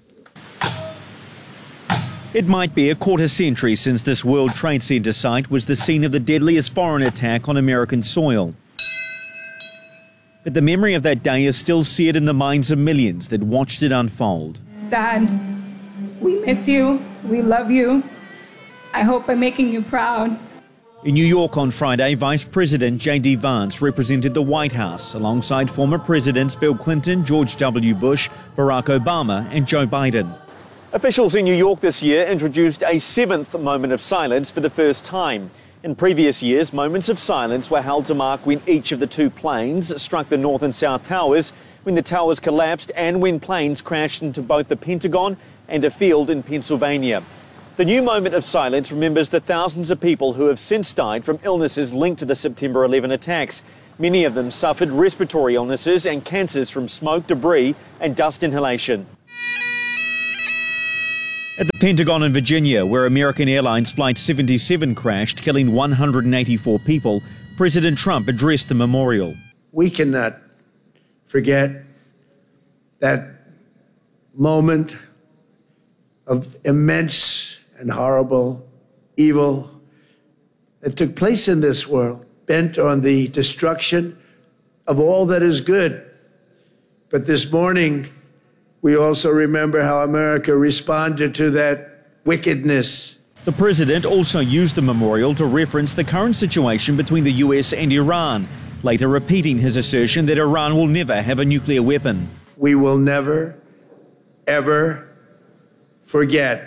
It might be a quarter century since this World Trade Center site was the scene of the deadliest foreign attack on American soil. But the memory of that day is still seared in the minds of millions that watched it unfold. Dad, we miss you. We love you. I hope I'm making you proud. In New York on Friday, Vice President J D Vance represented the White House alongside former Presidents Bill Clinton, George W. Bush, Barack Obama and Joe Biden. Officials in New York this year introduced a seventh moment of silence for the first time. In previous years, moments of silence were held to mark when each of the two planes struck the North and South Towers, when the towers collapsed, and when planes crashed into both the Pentagon and a field in Pennsylvania. The new moment of silence remembers the thousands of people who have since died from illnesses linked to the September eleven attacks. Many of them suffered respiratory illnesses and cancers from smoke, debris and dust inhalation. At the Pentagon in Virginia, where American Airlines Flight seventy-seven crashed, killing one hundred eighty-four people, President Trump addressed the memorial. We cannot forget that moment of immense and horrible evil that took place in this world, bent on the destruction of all that is good. But this morning, we also remember how America responded to that wickedness. The president also used the memorial to reference the current situation between the U S and Iran, later repeating his assertion that Iran will never have a nuclear weapon. We will never, ever forget.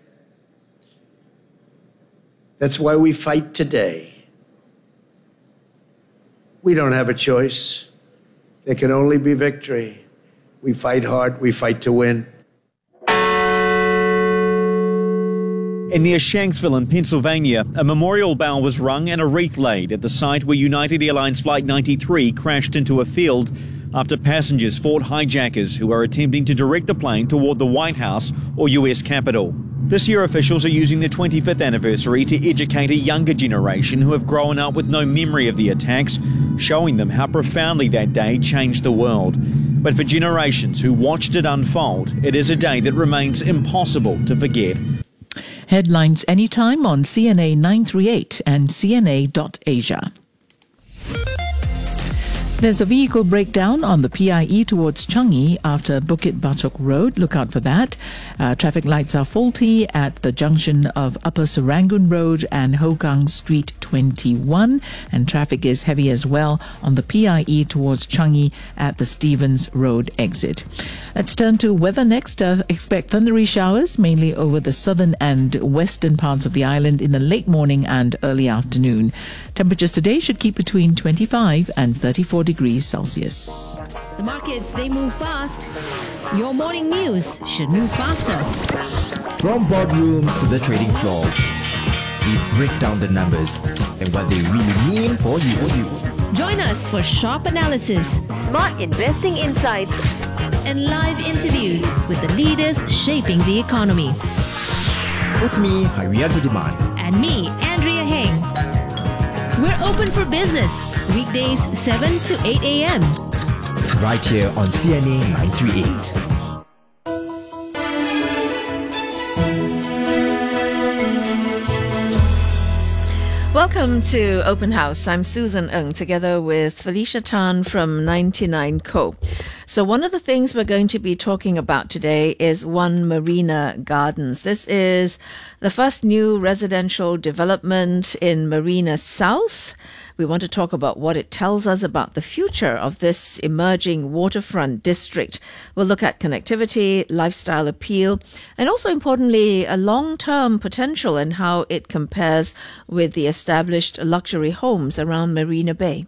That's why we fight today. We don't have a choice. There can only be victory. We fight hard, we fight to win. And near Shanksville in Pennsylvania, a memorial bell was rung and a wreath laid at the site where United Airlines Flight ninety-three crashed into a field after passengers fought hijackers who were attempting to direct the plane toward the White House or U S Capitol. This year, officials are using the twenty-fifth anniversary to educate a younger generation who have grown up with no memory of the attacks, showing them how profoundly that day changed the world. But for generations who watched it unfold, it is a day that remains impossible to forget. Headlines anytime on C N A nine thirty-eight and C N A dot asia. There's a vehicle breakdown on the P I E towards Changi after Bukit Batok Road. Look out for that. Uh, traffic lights are faulty at the junction of Upper Serangoon Road and Hougang Street twenty-one. And traffic is heavy as well on the P I E towards Changi at the Stevens Road exit. Let's turn to weather next. Uh, expect thundery showers mainly over the southern and western parts of the island in the late morning and early afternoon. Temperatures today should keep between twenty-five and thirty-four degrees Celsius. The markets, they move fast. Your morning news should move faster. From boardrooms to the trading floor, we break down the numbers and what they really mean for you. Join us for sharp analysis, smart investing insights, and live interviews with the leaders shaping the economy. With me, Harianto Diman. And me, Andrea Heng. We're open for business, weekdays seven to eight a.m. Right here on C N A nine thirty-eight. Welcome to Open House. I'm Susan Ng, together with Felicia Tan from ninety-nine Co. So one of the things we're going to be talking about today is One Marina Gardens. This is the first new residential development in Marina South. We want to talk about what it tells us about the future of this emerging waterfront district. We'll look at connectivity, lifestyle appeal, and also importantly, a long-term potential and how it compares with the established luxury homes around Marina Bay.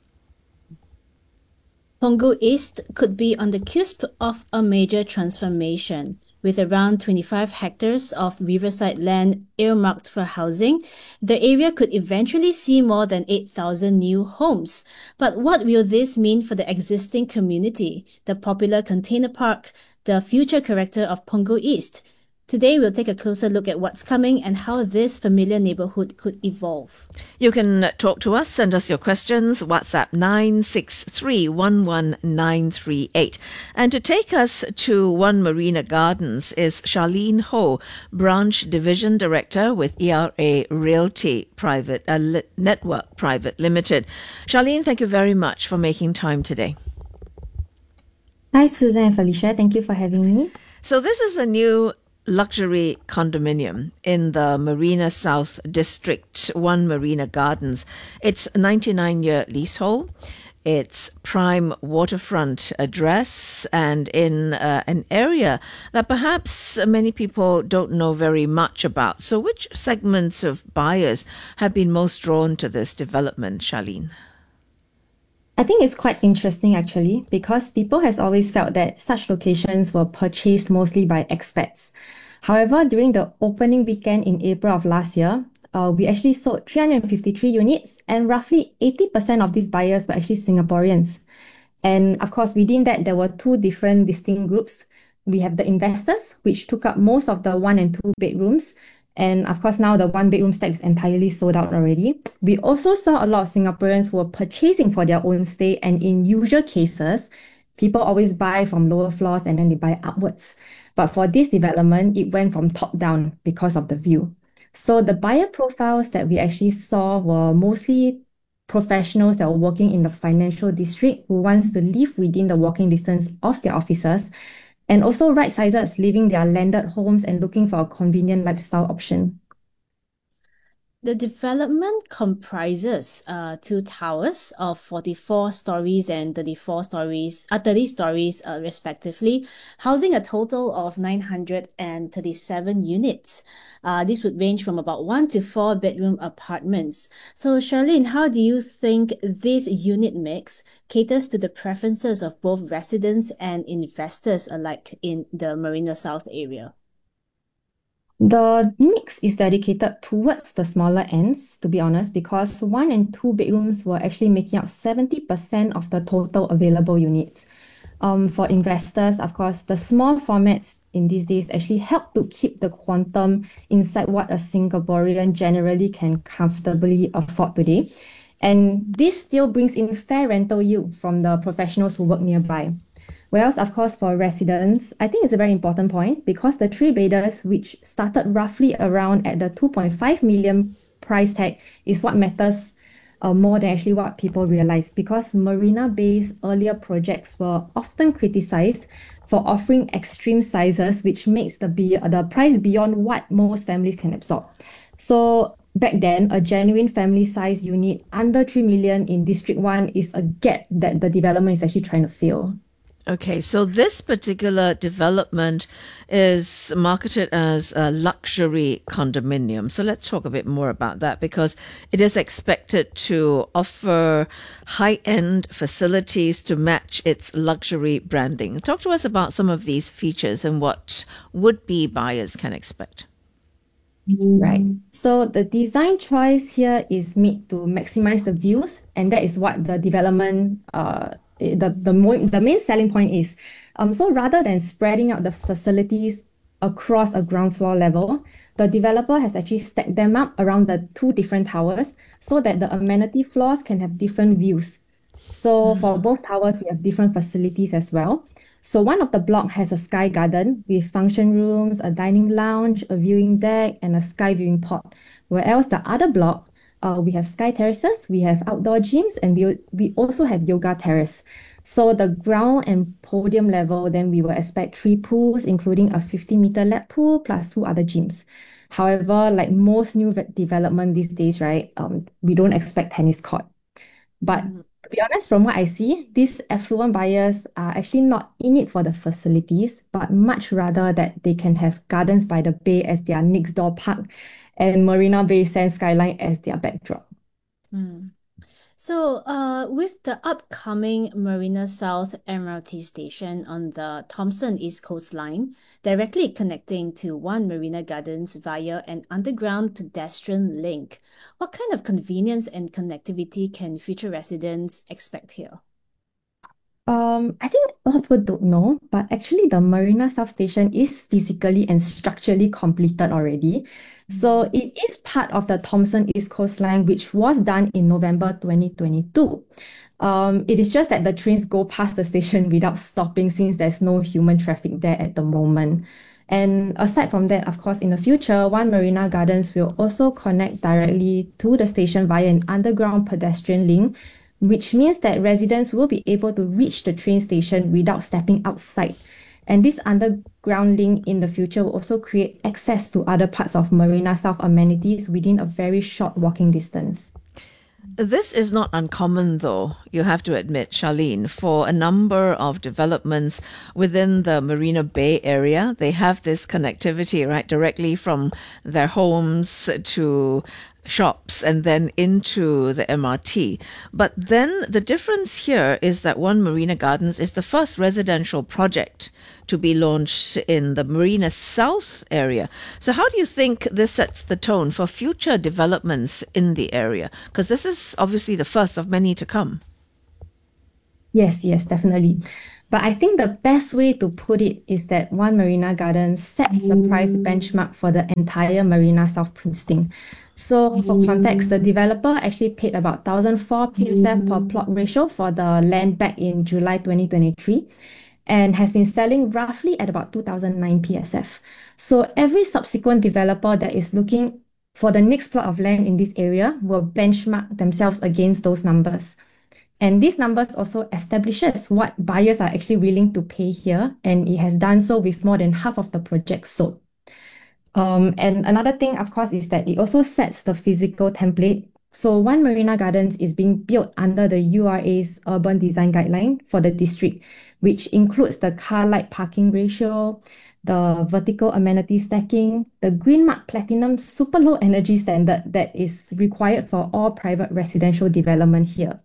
Punggol East could be on the cusp of a major transformation. With around twenty-five hectares of riverside land earmarked for housing, the area could eventually see more than eight thousand new homes. But what will this mean for the existing community, the popular container park, the future character of Punggol East? Today, we'll take a closer look at what's coming and how this familiar neighborhood could evolve. You can talk to us, send us your questions, WhatsApp nine six three one one nine three eight. And to take us to One Marina Gardens is Charlene Ho, Branch Division Director with E R A Realty Private uh, Li- Network Private Limited. Charlene, thank you very much for making time today. Hi, Susan and Felicia. Thank you for having me. So this is a new luxury condominium in the Marina South District, One Marina Gardens. It's a ninety-nine year leasehold. its prime waterfront address and in uh, an area that perhaps many people don't know very much about. So which segments of buyers have been most drawn to this development, Charlene? I think it's quite interesting actually, because people has always felt that such locations were purchased mostly by expats. However, during the opening weekend in April of last year, uh, we actually sold three hundred fifty-three units, and roughly eighty percent of these buyers were actually Singaporeans. And of course, within that, there were two different distinct groups. We have the investors, which took up most of the one and two bedrooms. And of course, now the one bedroom stack is entirely sold out already. We also saw a lot of Singaporeans who were purchasing for their own stay. And in usual cases, people always buy from lower floors and then they buy upwards. But for this development, it went from top down because of the view. So the buyer profiles that we actually saw were mostly professionals that were working in the financial district who wants to live within the walking distance of their offices, and also right-sizers living their landed homes and looking for a convenient lifestyle option. The development comprises uh, two towers of forty-four stories and thirty-four stories, uh, thirty stories uh, respectively, housing a total of nine hundred thirty-seven units. Uh, this would range from about one to four bedroom apartments. So Charlene, how do you think this unit mix caters to the preferences of both residents and investors alike in the Marina South area? The mix is dedicated towards the smaller ends, to be honest, because one and two bedrooms were actually making up seventy percent of the total available units. Um, for investors, of course, the small formats in these days actually help to keep the quantum inside what a Singaporean generally can comfortably afford today. And this still brings in fair rental yield from the professionals who work nearby. Whereas, of course, for residents, I think it's a very important point because the three bedders, which started roughly around at the two point five million price tag, is what matters uh, more than actually what people realize, because Marina Bay's earlier projects were often criticized for offering extreme sizes, which makes the, be- the price beyond what most families can absorb. So back then, a genuine family size unit under three million in District one is a gap that the development is actually trying to fill. Okay, so this particular development is marketed as a luxury condominium. So let's talk a bit more about that, because it is expected to offer high-end facilities to match its luxury branding. Talk to us about some of these features and what would-be buyers can expect. Right. So the design choice here is made to maximize the views, and that is what the development uh the the, mo- the main selling point is. Um, so rather than spreading out the facilities across a ground floor level, the developer has actually stacked them up around the two different towers so that the amenity floors can have different views. So for both towers, we have different facilities as well. So one of the block has a sky garden with function rooms, a dining lounge, a viewing deck, and a sky viewing pod. Whereas the other block, Uh, we have sky terraces, we have outdoor gyms, and we we also have yoga terrace. So the ground and podium level, then we will expect three pools, including a fifty meter lap pool plus two other gyms. However, like most new development these days, right, um, we don't expect tennis court. But to be honest, from what I see, these affluent buyers are actually not in it for the facilities, but much rather that they can have gardens by the bay as their next door park, and Marina Bay Sands skyline as their backdrop. Mm. So, uh, with the upcoming Marina South M R T station on the Thomson East Coast Line, directly connecting to One Marina Gardens via an underground pedestrian link, what kind of convenience and connectivity can future residents expect here? Um, I think a lot of people don't know, but actually the Marina South Station is physically and structurally completed already. So it is part of the Thomson East Coast Line, which was done in November twenty twenty-two. Um, it is just that the trains go past the station without stopping since there's no human traffic there at the moment. And aside from that, of course, in the future, One Marina Gardens will also connect directly to the station via an underground pedestrian link, which means that residents will be able to reach the train station without stepping outside. And this underground link in the future will also create access to other parts of Marina South amenities within a very short walking distance. This is not uncommon, though, you have to admit, Charlene, for a number of developments within the Marina Bay area. They have this connectivity, right, directly from their homes to shops and then into the M R T. But then the difference here is that One Marina Gardens is the first residential project to be launched in the Marina South area. So how do you think this sets the tone for future developments in the area? Because this is obviously the first of many to come. Yes, yes, definitely. But I think the best way to put it is that One Marina Gardens sets the price benchmark for the entire Marina South precinct. So for context, the developer actually paid about one thousand four P S F per plot ratio for the land back in July twenty twenty-three and has been selling roughly at about two thousand nine P S F. So every subsequent developer that is looking for the next plot of land in this area will benchmark themselves against those numbers. And these numbers also establishes what buyers are actually willing to pay here, and it has done so with more than half of the projects sold. Um, and another thing, of course, is that it also sets the physical template. So One Marina Gardens is being built under the U R A's urban design guideline for the district, which includes the car light parking ratio, the vertical amenity stacking, the Green Mark Platinum super low energy standard that is required for all private residential development here.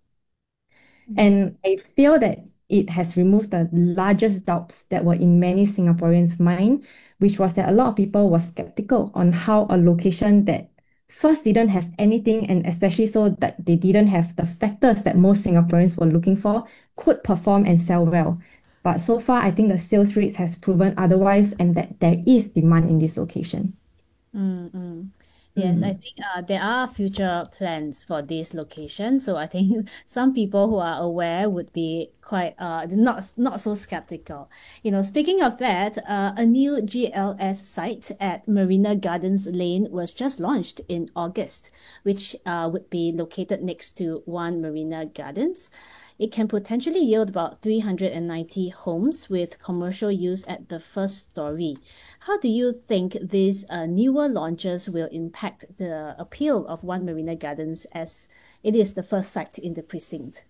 And I feel that it has removed the largest doubts that were in many Singaporeans' mind, which was that a lot of people were skeptical on how a location that first didn't have anything, and especially so that they didn't have the factors that most Singaporeans were looking for, could perform and sell well. But so far, I think the sales rates has proven otherwise, and that there is demand in this location. Mm-hmm. Yes, I think uh, there are future plans for this location. So I think some people who are aware would be quite uh, not not so skeptical. You know, speaking of that, uh, a new G L S site at Marina Gardens Lane was just launched in August, which uh, would be located next to One Marina Gardens. It can potentially yield about three hundred ninety homes with commercial use at the first story. How do you think these uh, newer launches will impact the appeal of One Marina Gardens as it is the first site in the precinct?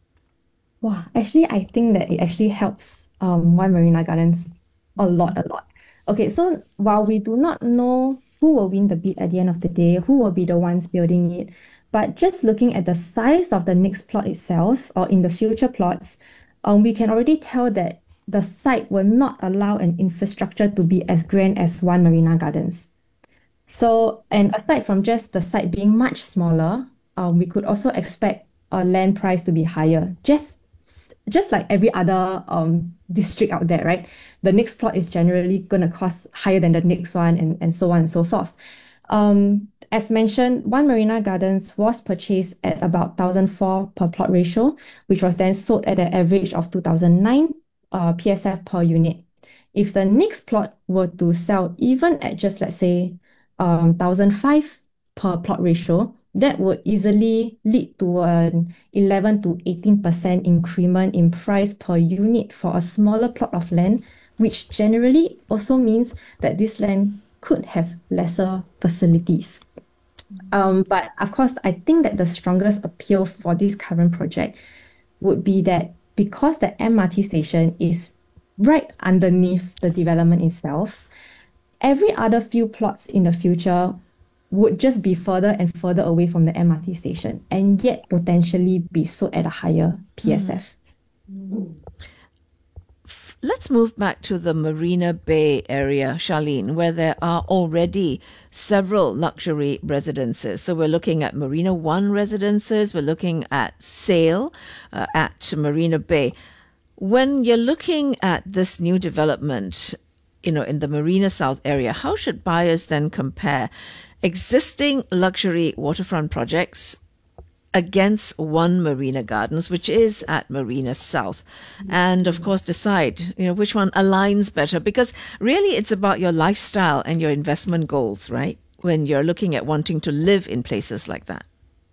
Wow, actually, I think that it actually helps um, One Marina Gardens a lot, a lot. Okay, so while we do not know who will win the bid at the end of the day, who will be the ones building it, but just looking at the size of the next plot itself, or in the future plots, um, we can already tell that the site will not allow an infrastructure to be as grand as One Marina Gardens. So, and aside from just the site being much smaller, um, we could also expect a land price to be higher. Just, just like every other um, district out there, right? The next plot is generally going to cost higher than the next one, and, and so on and so forth. Um, As mentioned, One Marina Gardens was purchased at about one thousand four per plot ratio, which was then sold at an average of two thousand nine uh, P S F per unit. If the next plot were to sell even at just, let's say, um, one thousand five per plot ratio, that would easily lead to an eleven to eighteen percent increment in price per unit for a smaller plot of land, which generally also means that this land could have lesser facilities. Um, but of course, I think that the strongest appeal for this current project would be that because the M R T station is right underneath the development itself, every other few plots in the future would just be further and further away from the M R T station, and yet potentially be sold at a higher P S F. Mm. Let's move back to the Marina Bay area, Charlene, where there are already several luxury residences. So we're looking at Marina One residences, we're looking at Sail uh, at Marina Bay. When you're looking at this new development, you know, in the Marina South area, how should buyers then compare existing luxury waterfront projects against One Marina Gardens, which is at Marina South, and of course decide, you know, which one aligns better, because really it's about your lifestyle and your investment goals, right? When you're looking at wanting to live in places like that.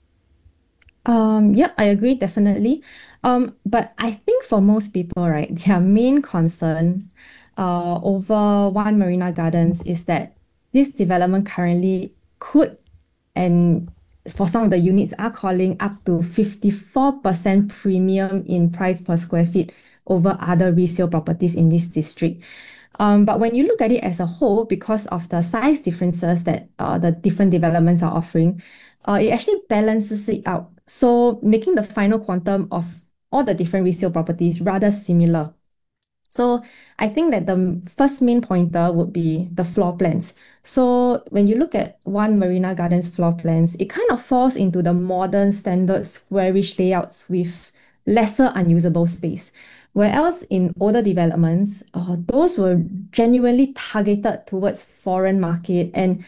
Um, yeah, I agree, definitely. Um, but I think for most people, right, their main concern uh, over One Marina Gardens is that this development currently could and for some of the units are calling up to fifty-four percent premium in price per square feet over other resale properties in this district. Um, but when you look at it as a whole, because of the size differences that uh, the different developments are offering, uh, it actually balances it out. So making the final quantum of all the different resale properties rather similar. So I think that the first main pointer would be the floor plans. So when you look at One Marina Gardens floor plans, it kind of falls into the modern standard squarish layouts with lesser unusable space. Whereas in older developments, uh, those were genuinely targeted towards foreign market and